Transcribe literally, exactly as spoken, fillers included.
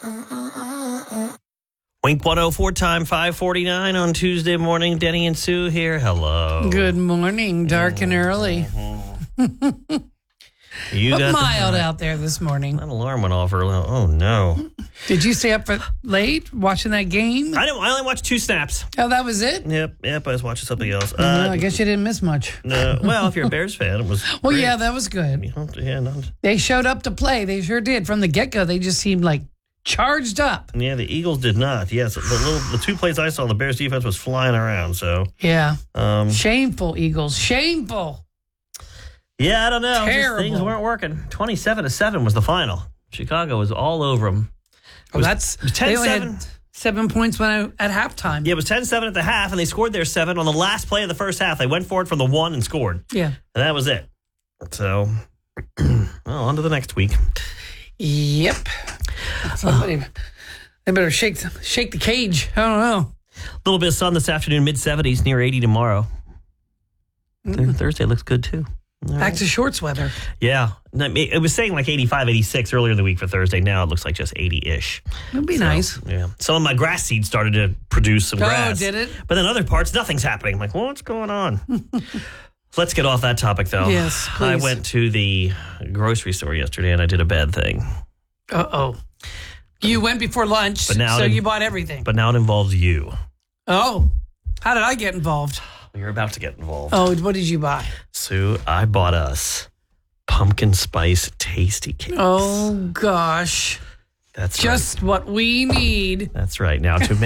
Wink one oh four time, five forty-nine on Tuesday morning. Denny and Sue here. Hello. Good morning, dark and early. You but got mild the, out there this morning. That alarm went off early. Oh, no. Did you stay up for late watching that game? I didn't. I only watched two snaps. Oh, that was it? Yep, yep. I was watching something else. Uh, Uh, I guess you didn't miss much. no, well, if you're a Bears fan, it was Well, great. yeah, that was good. You know, yeah, not, They showed up to play. They sure did. From the get-go, they just seemed like charged up. yeah, the Eagles did not. Yes, the little the two plays I saw, the Bears defense was flying around. So, Yeah. um, Shameful, Eagles. Shameful. yeah, I don't know. Just Terrible. things weren't working. twenty-seven to seven was the final. Chicago was all over them. Well, that's ten they only seven. had seven points when I, at halftime. Yeah, it was ten seven at the half, and they scored their seven on the last play of the first half. They went for it from the one and scored. Yeah. And that was it. So, well, on to the next week. Yep. Somebody, they better shake shake the cage. I don't know. A little bit of sun this afternoon, mid seventies, near eighty tomorrow. Mm. Thursday looks good, too. All Back right. to shorts weather. Yeah. It was saying like eighty-five, eighty-six earlier in the week for Thursday. Now it looks like just eighty-ish. It'd be So, nice. Yeah. Some of my grass seeds started to produce some Oh, grass. did it? But then other parts, nothing's happening. I'm like, well, what's going on? Let's get off that topic, though. Yes, I please. went to the grocery store yesterday and I did a bad thing. Uh-oh. You went before lunch, But now so it- you bought everything. But now it involves you. Oh. How did I get involved? You're about to get involved. Oh, what did you buy? Sue, I bought us pumpkin spice tasty cakes. Oh, gosh. That's Just what we need. right. That's right. Now, to